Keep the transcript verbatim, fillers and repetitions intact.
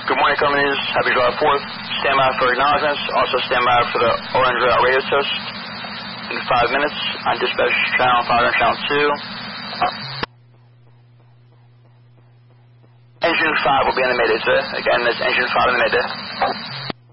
Good morning, companies. Happy July fourth. Stand by for acknowledgements. Also stand by for the Orange Radar radio toast in five minutes on dispatch channel five and channel two. Engine five will be on the Mayday today. Again, that's Engine five on the Mayday.